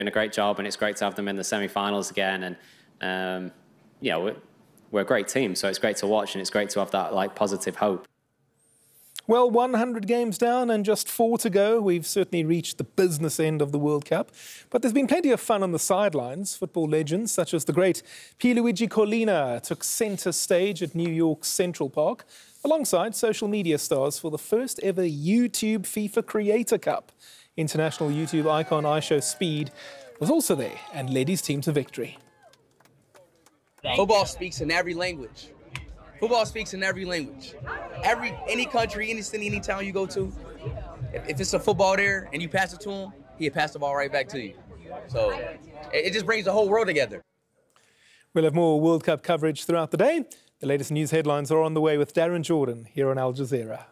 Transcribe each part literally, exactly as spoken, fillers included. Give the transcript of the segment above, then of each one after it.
doing a great job, and it's great to have them in the semi-finals again. And um, yeah, we're, we're a great team, so it's great to watch, and it's great to have that like positive hope. Well, one hundred games down and just four to go. We've certainly reached the business end of the World Cup. But there's been plenty of fun on the sidelines. Football legends such as the great Pierluigi Collina took centre stage at New York's Central Park, alongside social media stars for the first ever YouTube FIFA Creator Cup. International YouTube icon Aisho Speed was also there and led his team to victory. Football speaks in every language. Football speaks in every language. Every, any country, any city, any town you go to, if, if it's a football there and you pass it to him, he'll pass the ball right back to you. So it, it just brings the whole world together. We'll have more World Cup coverage throughout the day. The latest news headlines are on the way with Darren Jordan here on Al Jazeera.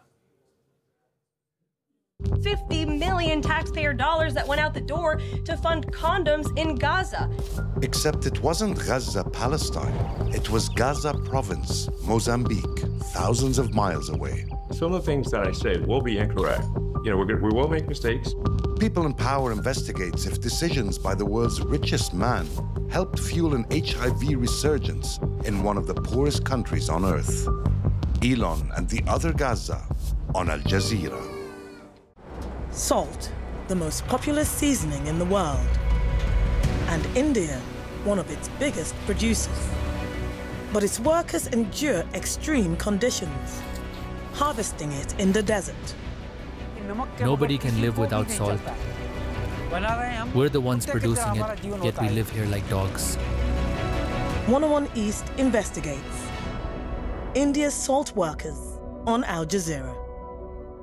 fifty million taxpayer dollars that went out the door to fund condoms in Gaza. Except it wasn't Gaza, Palestine. It was Gaza province, Mozambique, thousands of miles away. Some of the things that I say will be incorrect. You know, we're gonna, we will make mistakes. People in Power investigates if decisions by the world's richest man helped fuel an H I V resurgence in one of the poorest countries on earth. Elon and the other Gaza on Al Jazeera. Salt, the most popular seasoning in the world, and India, one of its biggest producers. But its workers endure extreme conditions, harvesting it in the desert. Nobody can live without salt. We're the ones producing it, yet we live here like dogs. one oh one East investigates. India's salt workers on Al Jazeera.